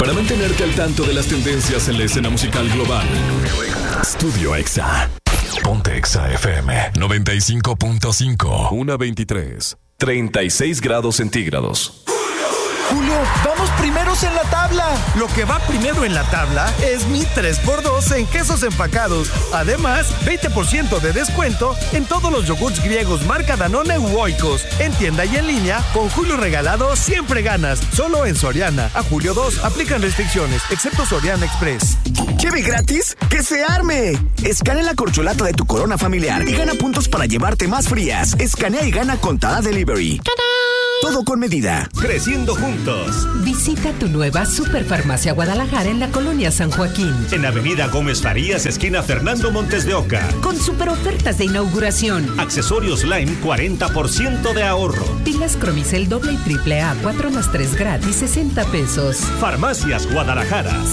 para mantenerte al tanto de las tendencias en la escena musical global. Studio Exa. Ponte Exa FM 95.5. 1:23. 36 grados centígrados. Julio, vamos primeros en la tabla. Lo que va primero en la tabla es mi 3x2 en quesos empacados. Además, 20% de descuento en todos los yogurts griegos marca Danone u Oikos. En tienda y en línea, con Julio regalado siempre ganas. Solo en Soriana. A julio 2, aplican restricciones, excepto Soriana Express. ¿Cheve gratis? ¡Que se arme! Escanea la corcholata de tu corona familiar y gana puntos para llevarte más frías. Escanea y gana con Tada Delivery. ¡Tadá! Todo con medida. Creciendo juntos. Visita tu nueva Superfarmacia Guadalajara en la colonia San Joaquín. En Avenida Gómez Farías, esquina Fernando Montes de Oca. Con super ofertas de inauguración. Accesorios Lime, 40% de ahorro. Pilas Cromicel doble y triple A, 4 más 3 gratis, 60 pesos. Farmacias Guadalajara.